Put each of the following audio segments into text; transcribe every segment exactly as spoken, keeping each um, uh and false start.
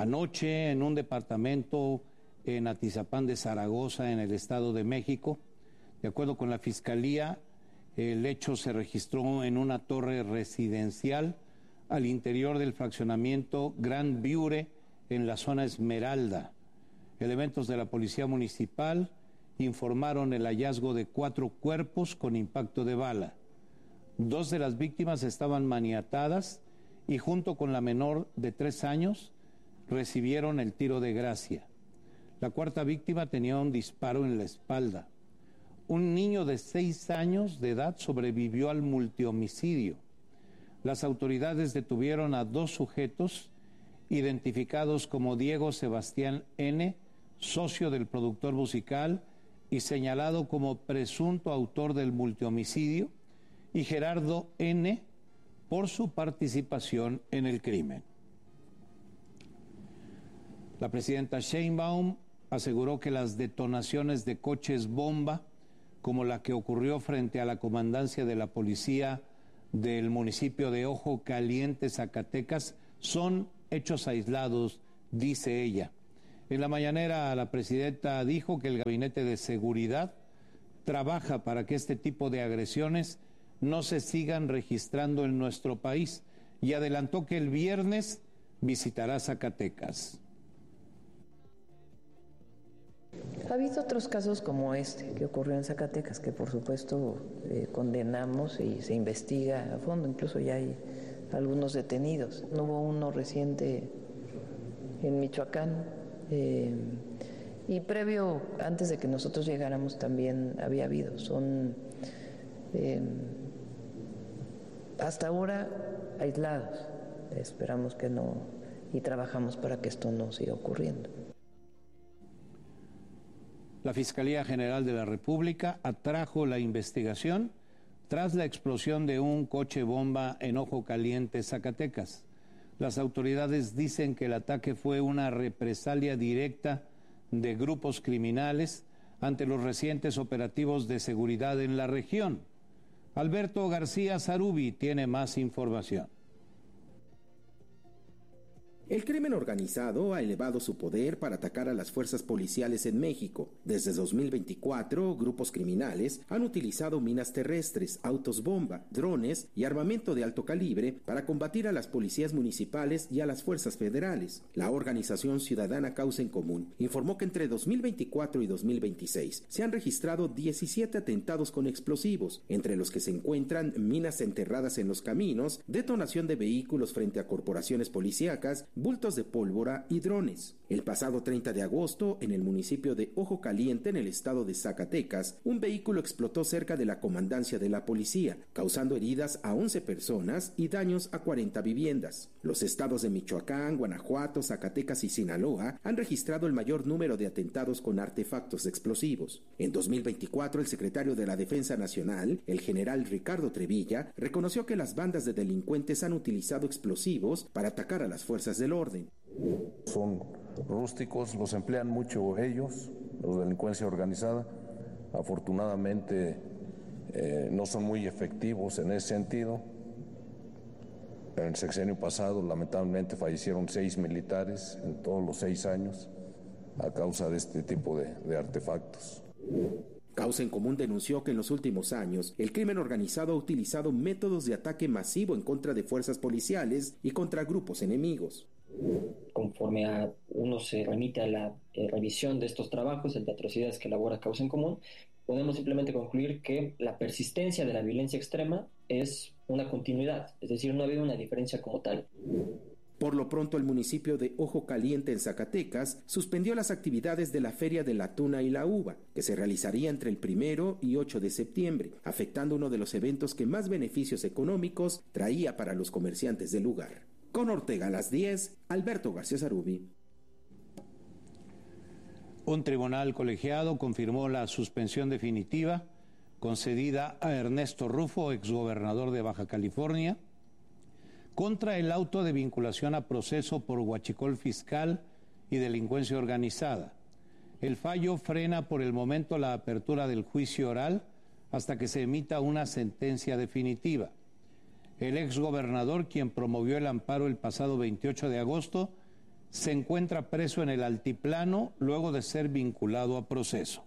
Anoche, en un departamento en Atizapán de Zaragoza, en el Estado de México, de acuerdo con la Fiscalía, el hecho se registró en una torre residencial al interior del fraccionamiento Gran Viure, en la zona Esmeralda. Elementos de la Policía Municipal informaron el hallazgo de cuatro cuerpos con impacto de bala. Dos de las víctimas estaban maniatadas y junto con la menor de tres años recibieron el tiro de gracia. La cuarta víctima tenía un disparo en la espalda. Un niño de seis años de edad sobrevivió al multihomicidio. Las autoridades detuvieron a dos sujetos identificados como Diego Sebastián N., socio del productor musical y señalado como presunto autor del multihomicidio, y Gerardo N., por su participación en el crimen. La presidenta Sheinbaum aseguró que las detonaciones de coches bomba, como la que ocurrió frente a la comandancia de la policía del municipio de Ojo Caliente, Zacatecas, son hechos aislados, dice ella. En la mañanera, la presidenta dijo que el Gabinete de Seguridad trabaja para que este tipo de agresiones no se sigan registrando en nuestro país y adelantó que el viernes visitará Zacatecas. Ha habido otros casos como este que ocurrió en Zacatecas, que por supuesto eh, condenamos y se investiga a fondo, incluso ya hay algunos detenidos. No hubo uno reciente en Michoacán, eh, y previo, antes de que nosotros llegáramos, también había habido. Son eh, hasta ahora aislados. Esperamos que no, y trabajamos para que esto no siga ocurriendo. La Fiscalía General de la República atrajo la investigación tras la explosión de un coche bomba en Ojo Caliente, Zacatecas. Las autoridades dicen que el ataque fue una represalia directa de grupos criminales ante los recientes operativos de seguridad en la región. Alberto García Zarubi tiene más información. El crimen organizado ha elevado su poder para atacar a las fuerzas policiales en México. Desde dos mil veinticuatro, grupos criminales han utilizado minas terrestres, autos bomba, drones y armamento de alto calibre para combatir a las policías municipales y a las fuerzas federales. La organización ciudadana Causa en Común informó que entre dos mil veinticuatro y dos mil veintiséis se han registrado diecisiete atentados con explosivos, entre los que se encuentran minas enterradas en los caminos, detonación de vehículos frente a corporaciones policíacas, bultos de pólvora y drones. El pasado treinta de agosto, en el municipio de Ojo Caliente, en el estado de Zacatecas, un vehículo explotó cerca de la comandancia de la policía, causando heridas a once personas y daños a cuarenta viviendas. Los estados de Michoacán, Guanajuato, Zacatecas y Sinaloa han registrado el mayor número de atentados con artefactos explosivos. En dos mil veinticuatro, el secretario de la Defensa Nacional, el general Ricardo Trevilla, reconoció que las bandas de delincuentes han utilizado explosivos para atacar a las fuerzas del orden. Son rústicos, los emplean mucho ellos, los de delincuencia organizada. Afortunadamente eh, no son muy efectivos en ese sentido. En el sexenio pasado, lamentablemente, fallecieron seis militares en todos los seis años a causa de este tipo de, de artefactos. Causa en Común denunció que en los últimos años el crimen organizado ha utilizado métodos de ataque masivo en contra de fuerzas policiales y contra grupos enemigos. Conforme a uno se remite a la eh, revisión de estos trabajos, el de atrocidades que elabora Causa en Común, podemos simplemente concluir que la persistencia de la violencia extrema es una continuidad, es decir, no ha habido una diferencia como tal. Por lo pronto, el municipio de Ojo Caliente en Zacatecas suspendió las actividades de la Feria de la Tuna y la Uva, que se realizaría entre el primero y ocho de septiembre, afectando uno de los eventos que más beneficios económicos traía para los comerciantes del lugar. Con Ortega a las diez, Alberto García Zarubi. Un tribunal colegiado confirmó la suspensión definitiva concedida a Ernesto Rufo, exgobernador de Baja California, contra el auto de vinculación a proceso por huachicol fiscal y delincuencia organizada. El fallo frena por el momento la apertura del juicio oral hasta que se emita una sentencia definitiva. El exgobernador, quien promovió el amparo el pasado veintiocho de agosto, se encuentra preso en el altiplano luego de ser vinculado a proceso.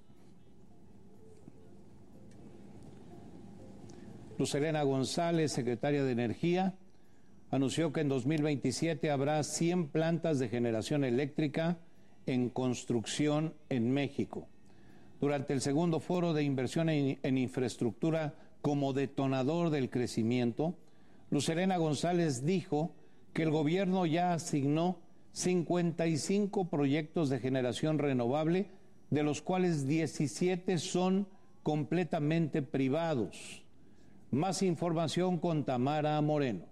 Luz Helena González, secretaria de Energía, anunció que en dos mil veintisiete habrá cien plantas de generación eléctrica en construcción en México. Durante el segundo foro de inversión en, en infraestructura como detonador del crecimiento, Luz Helena González dijo que el gobierno ya asignó cincuenta y cinco proyectos de generación renovable, de los cuales diecisiete son completamente privados. Más información con Tamara Moreno.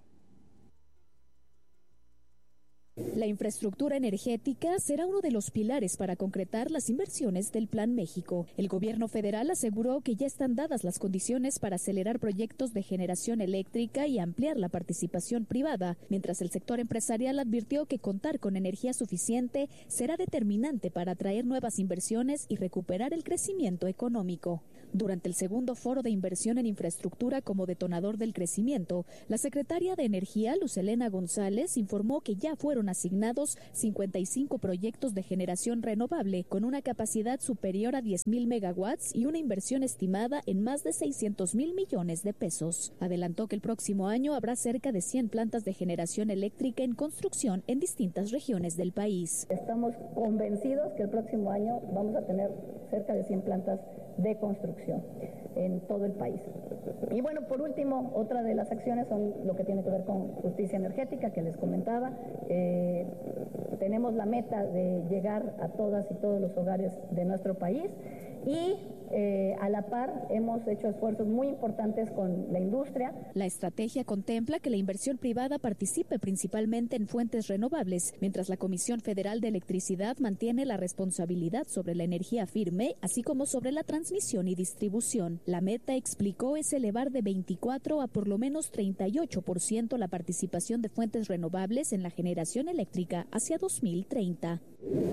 La infraestructura energética será uno de los pilares para concretar las inversiones del Plan México. El gobierno federal aseguró que ya están dadas las condiciones para acelerar proyectos de generación eléctrica y ampliar la participación privada, mientras el sector empresarial advirtió que contar con energía suficiente será determinante para atraer nuevas inversiones y recuperar el crecimiento económico. Durante el segundo foro de inversión en infraestructura como detonador del crecimiento, la secretaria de Energía, Luz Helena González, informó que ya fueron asignados cincuenta y cinco proyectos de generación renovable con una capacidad superior a diez mil megawatts y una inversión estimada en más de seiscientos mil millones de pesos. Adelantó que el próximo año habrá cerca de cien plantas de generación eléctrica en construcción en distintas regiones del país. Estamos convencidos que el próximo año vamos a tener cerca de cien plantas de construcción en todo el país. Y bueno, por último, otra de las acciones son lo que tiene que ver con justicia energética que les comentaba. Eh, tenemos la meta de llegar a todas y todos los hogares de nuestro país y eh, a la par hemos hecho esfuerzos muy importantes con la industria. La estrategia contempla que la inversión privada participe principalmente en fuentes renovables, mientras la Comisión Federal de Electricidad mantiene la responsabilidad sobre la energía firme, así como sobre la transmisión y distribución. La meta, explicó, es elevar de veinticuatro a por lo menos treinta y ocho por ciento la participación de fuentes renovables en la generación eléctrica hacia dos mil treinta.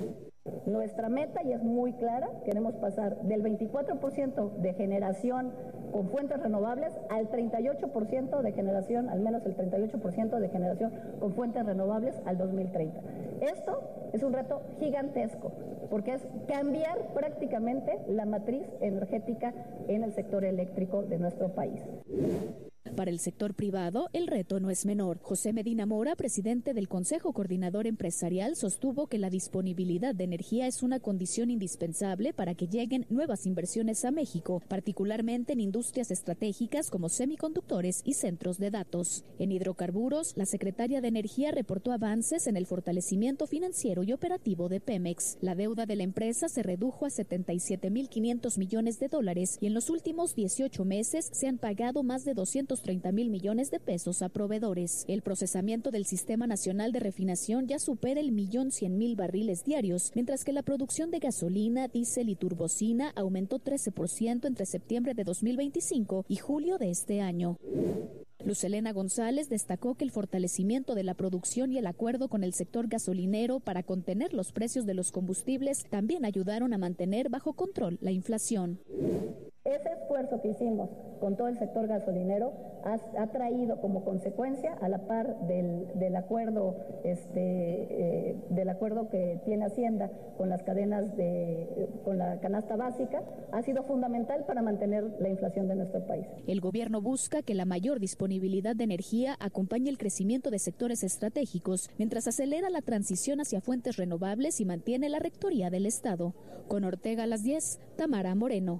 Nuestra meta, y es muy clara, queremos pasar del veinticuatro por ciento de generación con fuentes renovables al treinta y ocho por ciento de generación, al menos el treinta y ocho por ciento de generación con fuentes renovables al dos mil treinta. Esto es un reto gigantesco, porque es cambiar prácticamente la matriz energética en el sector eléctrico de nuestro país. Para el sector privado, el reto no es menor. José Medina Mora, presidente del Consejo Coordinador Empresarial, sostuvo que la disponibilidad de energía es una condición indispensable para que lleguen nuevas inversiones a México, particularmente en industrias estratégicas como semiconductores y centros de datos. En hidrocarburos, la secretaria de Energía reportó avances en el fortalecimiento financiero y operativo de Pemex. La deuda de la empresa se redujo a setenta y siete mil quinientos millones de dólares y en los últimos dieciocho meses se han pagado más de doscientos treinta mil millones de pesos a proveedores. El procesamiento del Sistema Nacional de Refinación ya supera el millón cien mil barriles diarios, mientras que la producción de gasolina, diésel y turbocina aumentó trece por ciento entre septiembre de dos mil veinticinco y julio de este año. Luz Helena González destacó que el fortalecimiento de la producción y el acuerdo con el sector gasolinero para contener los precios de los combustibles también ayudaron a mantener bajo control la inflación. Ese esfuerzo que hicimos con todo el sector gasolinero ha, ha traído como consecuencia, a la par del, del acuerdo este, eh, del acuerdo que tiene Hacienda con las cadenas de con la canasta básica, ha sido fundamental para mantener la inflación de nuestro país. El gobierno busca que la mayor disponibilidad de energía acompañe el crecimiento de sectores estratégicos, mientras acelera la transición hacia fuentes renovables y mantiene la rectoría del Estado. Con Ortega a las diez, Tamara Moreno.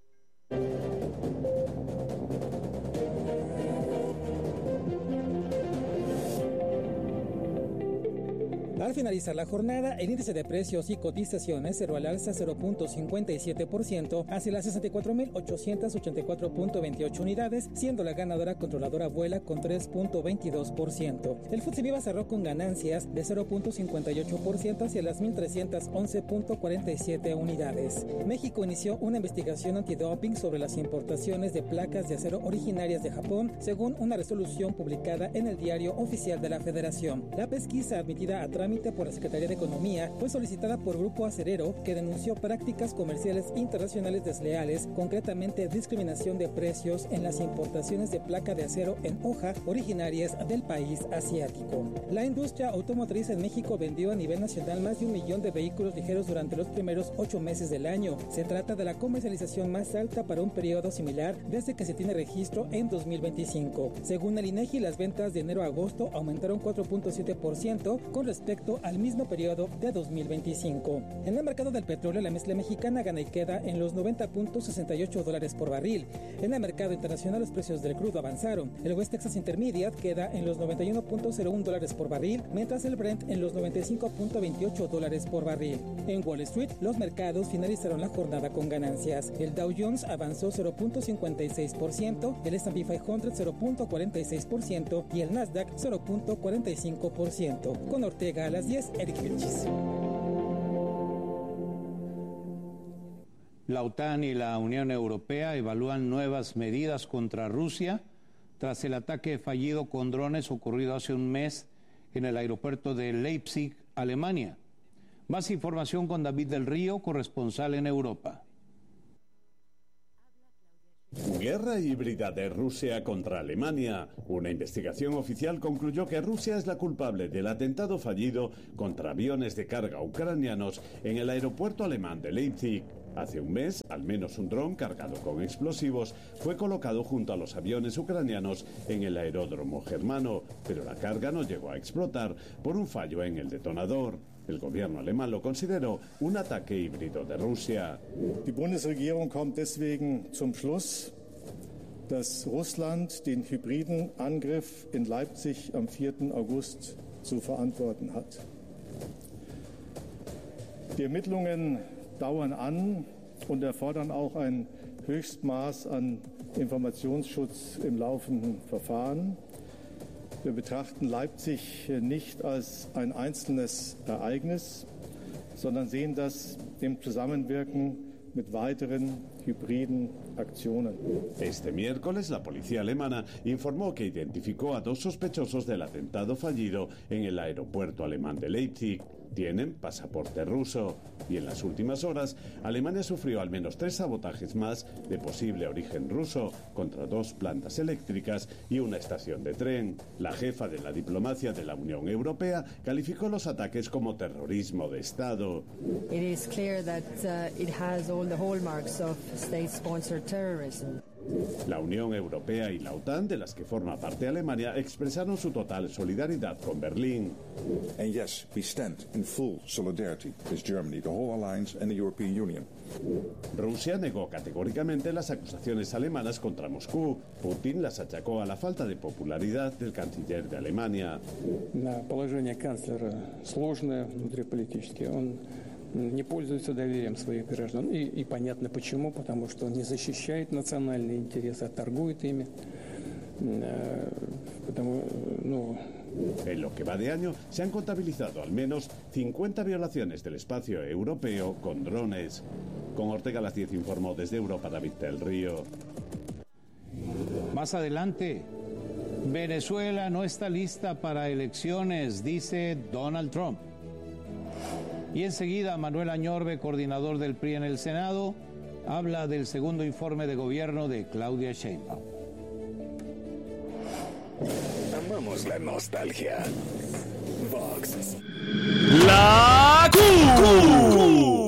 Al finalizar la jornada, el índice de precios y cotizaciones cerró al alza cero punto cincuenta y siete por ciento hacia las sesenta y cuatro mil ochocientos ochenta y cuatro punto veintiocho unidades, siendo la ganadora controladora Vuela con tres punto veintidós por ciento. El F T S E Viva cerró con ganancias de cero punto cincuenta y ocho por ciento hacia las mil trescientos once punto cuarenta y siete unidades. México inició una investigación antidoping sobre las importaciones de placas de acero originarias de Japón, según una resolución publicada en el Diario Oficial de la Federación. La pesquisa admitida a trámite trámite por la Secretaría de Economía fue solicitada por Grupo Acerero, que denunció prácticas comerciales internacionales desleales, concretamente discriminación de precios en las importaciones de placa de acero en hoja originarias del país asiático. La industria automotriz en México vendió a nivel nacional más de un millón de vehículos ligeros durante los primeros ocho meses del año. Se trata de la comercialización más alta para un periodo similar desde que se tiene registro en dos mil veinticinco. Según el INEGI, las ventas de enero a agosto aumentaron cuatro punto siete por ciento con respecto al mismo periodo de dos mil veinticinco. En el mercado del petróleo, la mezcla mexicana gana y queda en los noventa punto sesenta y ocho dólares por barril. En el mercado internacional, los precios del crudo avanzaron. El West Texas Intermediate queda en los noventa y uno punto cero uno dólares por barril, mientras el Brent en los noventa y cinco punto veintiocho dólares por barril. En Wall Street, los mercados finalizaron la jornada con ganancias. El Dow Jones avanzó cero punto cincuenta y seis por ciento, el ese and pe quinientos cero punto cuarenta y seis por ciento y el Nasdaq cero punto cuarenta y cinco por ciento. Con Ortega a las diez, Eric Vilchis. La OTAN y la Unión Europea evalúan nuevas medidas contra Rusia tras el ataque fallido con drones ocurrido hace un mes en el aeropuerto de Leipzig, Alemania. Más información con David del Río, corresponsal en Europa. Guerra híbrida de Rusia contra Alemania. Una investigación oficial concluyó que Rusia es la culpable del atentado fallido contra aviones de carga ucranianos en el aeropuerto alemán de Leipzig. Hace un mes, al menos un dron cargado con explosivos fue colocado junto a los aviones ucranianos en el aeródromo germano, pero la carga no llegó a explotar por un fallo en el detonador. El gobierno alemán lo consideró un ataque híbrido de Rusia. Die Bundesregierung kommt deswegen zum Schluss, dass Russland den hybriden Angriff in Leipzig am vierten August zu verantworten hat. Die Ermittlungen dauern an und erfordern auch ein Höchstmaß an Informationsschutz im laufenden Verfahren. Wir betrachten Leipzig nicht als ein einzelnes Ereignis, sondern sehen das im Zusammenwirken mit weiteren hybriden acciones. Este miércoles, la policía alemana informó que identificó a dos sospechosos del atentado fallido en el aeropuerto alemán de Leipzig. Tienen pasaporte ruso y en las últimas horas Alemania sufrió al menos tres sabotajes más de posible origen ruso contra dos plantas eléctricas y una estación de tren. La jefa de la diplomacia de la Unión Europea calificó los ataques como terrorismo de Estado. It is clear that uh, it has all the hallmarks of state-sponsored terrorism. La Unión Europea y la OTAN, de las que forma parte Alemania, expresaron su total solidaridad con Berlín. And yes, we stand in full solidarity with Germany, the whole alliance and the European Union. Rusia negó categóricamente las acusaciones alemanas contra Moscú. Putin las achacó a la falta de popularidad del canciller de Alemania. Положение канцлера сложное внутриполитически. Он не пользуется доверием своих граждан. И, и понятно почему, потому что он не защищает национальные интересы, а торгует ими. Потому, ну... En lo que va de año, se han contabilizado al menos cincuenta violaciones del espacio europeo con drones. Con Ortega a las diez informó desde Europa David del Río. Más adelante, Venezuela no está lista para elecciones, dice Donald Trump. Y enseguida, Manuel Añorbe, coordinador del P R I en el Senado, habla del segundo informe de gobierno de Claudia Sheinbaum. Amamos la nostalgia. Vox. La Q.